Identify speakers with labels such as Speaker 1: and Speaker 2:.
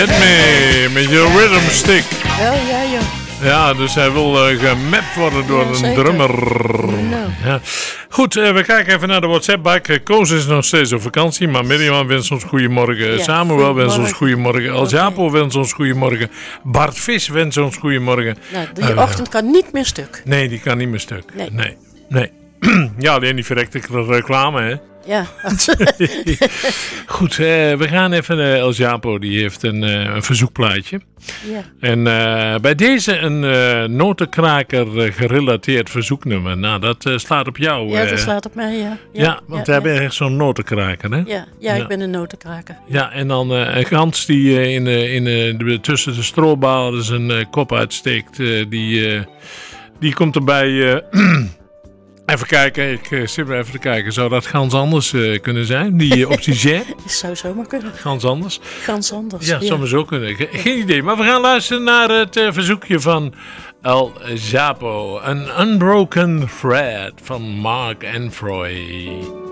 Speaker 1: Hit me met je rhythm stick.
Speaker 2: Ja, joh.
Speaker 1: Ja, dus hij wil gemapt worden door een
Speaker 2: zeker.
Speaker 1: drummer.
Speaker 2: Nou.
Speaker 1: Ja. Goed, we kijken even naar de WhatsApp-bak. Koos is nog steeds op vakantie, maar Mirjam wenst ons goedemorgen.
Speaker 2: Ja,
Speaker 1: Samuel wenst ons
Speaker 2: goedemorgen.
Speaker 1: goedemorgen. Aljapo wenst ons goedemorgen. Bart Vis wenst ons goedemorgen.
Speaker 2: Nou, die ochtend kan niet meer stuk.
Speaker 1: Nee, die kan niet meer stuk.
Speaker 2: Nee.
Speaker 1: Ja, alleen die verrekte reclame, hè.
Speaker 2: Ja.
Speaker 1: Goed, we gaan even... El Japo, die heeft een verzoekplaatje.
Speaker 2: Ja.
Speaker 1: En bij deze een notenkraker gerelateerd verzoeknummer. Nou, dat slaat op jou.
Speaker 2: Ja, dat slaat op mij, ja.
Speaker 1: Ja, want we hebben echt zo'n notenkraker, hè?
Speaker 2: Ja, ik ben een notenkraker.
Speaker 1: Ja, en dan een gans die tussen de strobalen zijn kop uitsteekt. Die komt erbij... Even kijken, ik zit maar even te kijken. Zou dat gans anders kunnen zijn? Die oxygène?
Speaker 2: Dat zou zomaar kunnen.
Speaker 1: Gans anders?
Speaker 2: Gans anders.
Speaker 1: Ja, zou maar zo kunnen. Geen idee. Maar we gaan luisteren naar het verzoekje van El Japo. An Unbroken Thread van Mark Anfroy.